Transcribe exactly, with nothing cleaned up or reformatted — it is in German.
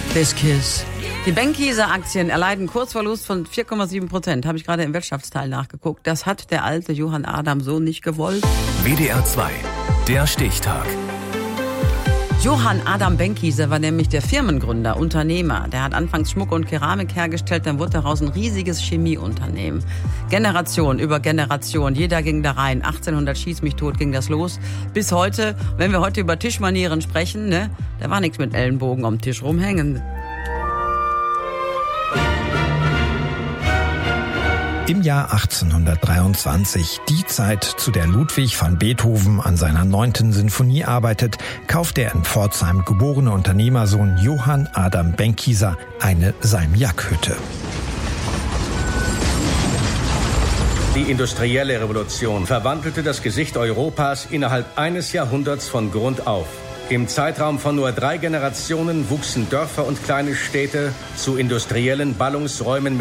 This Kiss. Die Benckiser-Aktien erleiden Kursverlust von vier Komma sieben Prozent. Habe ich gerade im Wirtschaftsteil nachgeguckt. Das hat der alte Johann Adam so nicht gewollt. W D R zwei, der Stichtag. Johann Adam Benckiser war nämlich der Firmengründer, Unternehmer. Der hat anfangs Schmuck und Keramik hergestellt, dann wurde daraus ein riesiges Chemieunternehmen. Generation über Generation, jeder ging da rein. achtzehnhundert schieß mich tot ging das los. Bis heute, wenn wir heute über Tischmanieren sprechen, ne, da war nichts mit Ellenbogen am Tisch rumhängen. Im Jahr achtzehnhundertdreiundzwanzig, die Zeit, zu der Ludwig van Beethoven an seiner neunten Sinfonie arbeitet, kauft der in Pforzheim geborene Unternehmersohn Johann Adam Benckiser eine Salmiakhütte. Die industrielle Revolution verwandelte das Gesicht Europas innerhalb eines Jahrhunderts von Grund auf. Im Zeitraum von nur drei Generationen wuchsen Dörfer und kleine Städte zu industriellen Ballungsräumen mit